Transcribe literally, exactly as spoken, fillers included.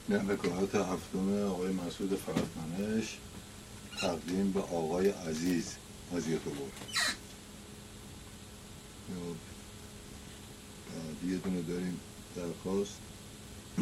نمکات هفتم آقای مسعود فراتمنش تقدیم به آقای عزیز از یک بود. بعد یه دونه داریم درخواست